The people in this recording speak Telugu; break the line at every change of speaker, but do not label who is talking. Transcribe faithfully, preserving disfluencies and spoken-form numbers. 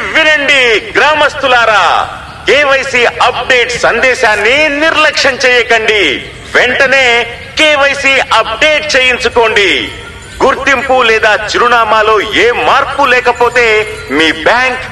వినండి గ్రామస్తులారా, కేవైసీ అప్డేట్ సందేశాన్ని నిర్లక్ష్యం చేయకండి. వెంటనే కేవైసీ అప్డేట్ చేయించుకోండి. గుర్తింపు లేదా చిరునామాలో ఏ మార్పు లేకపోతే మీ బ్యాంక్